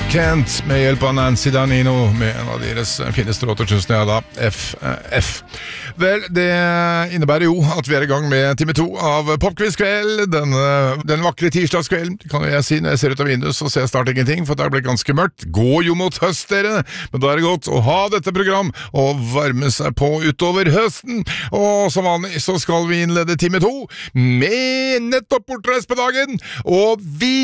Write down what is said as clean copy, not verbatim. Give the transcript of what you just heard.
Kent med hjelp av Nancy Danino med en av deres fineste låter, tusen jeg da, FF. Vel, det innebærer jo at vi er i gang med time 2 av Popquiz-kveld, den vakre tirsdagskvelden, kan jeg si når jeg ser ut av vinduet, så ser jeg snart ingenting, for det har blitt ganske mørkt. Gå jo mot høst, dere, men da er det godt å ha dette program og varme seg på utover høsten. Og som vanlig så skal vi innlede time 2 med nettopp bortreist på dagen, og vi